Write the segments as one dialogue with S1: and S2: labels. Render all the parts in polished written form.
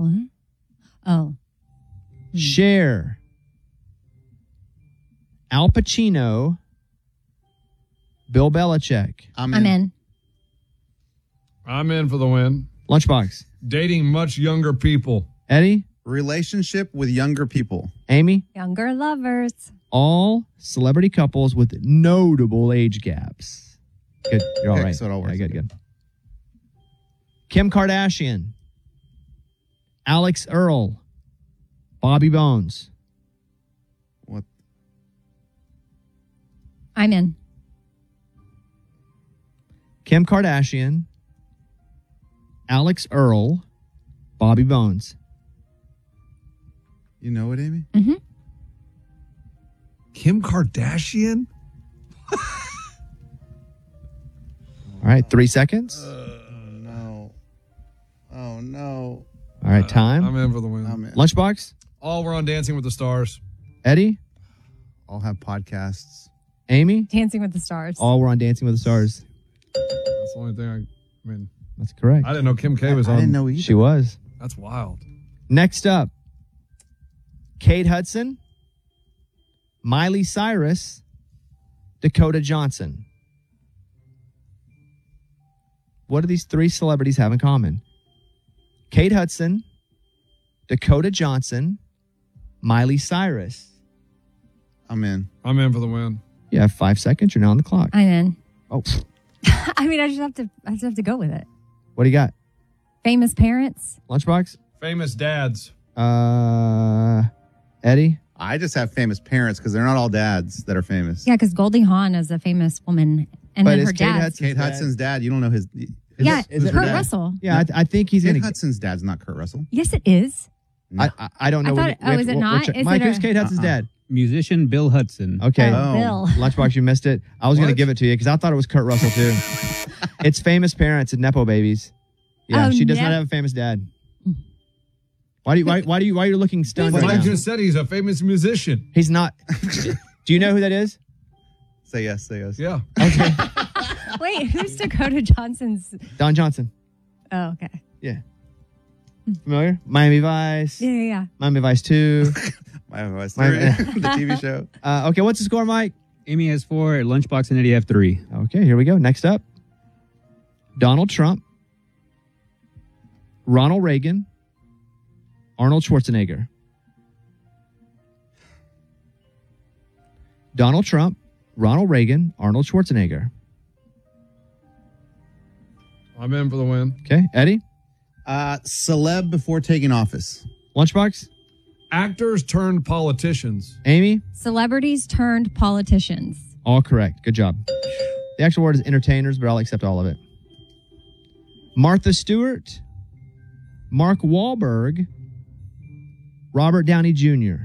S1: What? Oh.
S2: Cher, Al Pacino, Bill Belichick.
S1: I'm in.
S3: I'm in for the win.
S2: Lunchbox.
S3: Dating much younger people.
S2: Eddie?
S4: Relationship with younger people.
S2: Amy?
S1: Younger lovers.
S2: All celebrity couples with notable age gaps. Good. You're all right.
S4: So it all works.
S2: Yeah, good. Kim Kardashian, Alex Earl, Bobby Bones.
S4: What?
S1: I'm in.
S2: Kim Kardashian, Alex Earl, Bobby Bones.
S4: You know it, Amy?
S1: Mm-hmm.
S3: Kim Kardashian?
S2: All right, 3 seconds.
S4: No. Oh, no.
S2: All right, time.
S3: I'm in for the win.
S4: I'm in.
S2: Lunchbox,
S3: All we're on Dancing with the Stars.
S2: Eddie,
S4: I'll have podcasts.
S2: Amy.
S1: Dancing with the Stars.
S2: All were on Dancing with the Stars.
S3: That's the only thing I mean,
S2: That's correct.
S3: I didn't know Kim K was on.
S4: I didn't know either.
S2: She was.
S3: That's wild.
S2: Next up, Kate Hudson, Miley Cyrus, Dakota Johnson. What do these three celebrities have in common? Kate Hudson, Dakota Johnson, Miley Cyrus.
S4: I'm in.
S3: I'm in for the win.
S2: You have 5 seconds. You're now on the clock.
S1: I'm in.
S2: Oh,
S1: I mean, I just have to go with it.
S2: what do you got?
S1: Famous parents.
S2: Lunchbox?
S3: Famous dads.
S2: Eddie?
S4: I just have famous parents because they're not all dads that are famous.
S1: Yeah, because Goldie Hawn is a famous woman, and
S2: But
S1: then
S2: is
S1: her
S2: Kate
S1: dad.
S2: Hudson's
S4: Kate Hudson's dad, you don't know his.
S1: Yeah,
S2: is it
S1: Kurt
S2: her dad?
S1: Russell.
S2: Yeah, I think he's
S4: Kate
S2: going to.
S4: Hudson's dad's not Kurt Russell.
S1: Yes, it is.
S4: No.
S2: I don't know.
S1: I thought- is it not? Is
S2: Mike,
S1: it
S2: who's
S1: a-
S2: Kate Hudson's dad?
S5: Musician Bill Hudson.
S2: Okay.
S1: Oh, Bill.
S2: Lunchbox, you missed it. I was going to
S3: What?
S2: give it to you because I thought it was Kurt Russell too. It's famous parents and Nepo babies. Yeah,
S1: Oh,
S2: she does not have a famous dad. Why are you looking stunned right
S3: Mike
S2: now?
S3: just said he's a famous musician.
S2: He's not. Do you know who that is?
S4: Say yes, say yes.
S3: Yeah.
S2: Okay.
S1: Wait, who's Dakota Johnson's?
S2: Don Johnson.
S1: Oh, okay.
S2: Yeah. Familiar? Miami Vice.
S1: Yeah.
S2: Miami Vice 2.
S4: My voice.
S2: My-
S4: The TV show.
S2: Okay, what's the score, Mike?
S5: Amy has 4, Lunchbox and Eddie have 3.
S2: Okay, here we go. Next up, Donald Trump, Ronald Reagan, Arnold Schwarzenegger. Donald Trump, Ronald Reagan, Arnold Schwarzenegger.
S3: I'm in for the win.
S2: Okay, Eddie,
S4: Celeb before taking office.
S2: Lunchbox,
S3: Actors turned politicians.
S2: Amy,
S1: Celebrities turned politicians.
S2: all correct. Good job. The actual word is entertainers, but I'll accept all of it. Martha Stewart, Mark Wahlberg, Robert Downey Jr.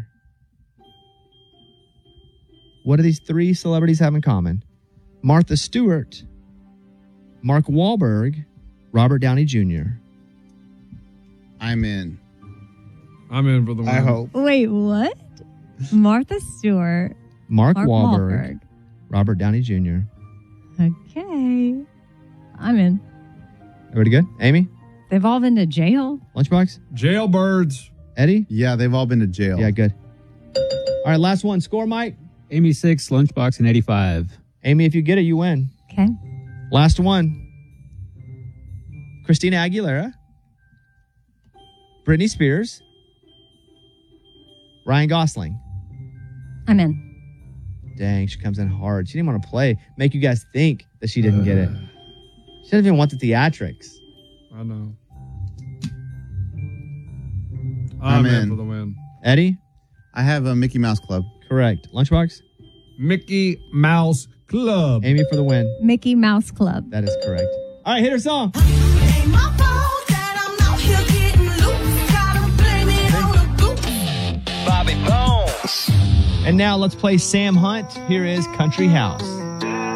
S2: What do these three celebrities have in common? Martha Stewart, Mark Wahlberg, Robert Downey Jr.
S4: I'm in.
S3: I'm in for the win.
S4: I hope.
S1: Wait, what? Martha Stewart.
S2: Mark
S1: Mark
S2: Wahlberg, Robert Downey Jr.
S1: Okay. I'm in.
S2: Everybody good? Amy?
S1: They've all been to jail.
S2: Lunchbox?
S3: Jailbirds.
S2: Eddie?
S4: Yeah, they've all been to jail.
S2: Yeah, good. All right, last one. Score, Mike.
S5: Amy 6, Lunchbox and Eddie 5.
S2: Amy, if you get it, you win.
S1: Okay.
S2: Last one. Christina Aguilera, Britney Spears, Ryan Gosling.
S1: I'm in.
S2: Dang, she comes in hard. She didn't want to play. Make you guys think that she didn't get it. She doesn't even want the theatrics.
S3: I know.
S4: I'm
S3: I'm in
S4: in.
S3: for the win.
S2: Eddie?
S4: I have a Mickey Mouse Club.
S2: Correct. Lunchbox?
S3: Mickey Mouse Club.
S2: Amy for the win.
S1: Mickey Mouse Club.
S2: That is correct. All right, hit her song.
S6: Ain't my fault that I'm out here getting loose. Gotta blame it on the goose.
S2: And now let's play Sam Hunt. Here is Country House.